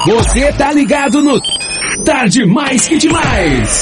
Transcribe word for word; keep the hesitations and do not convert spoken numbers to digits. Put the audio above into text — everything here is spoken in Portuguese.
Você tá ligado no Tarde Mais Que Demais.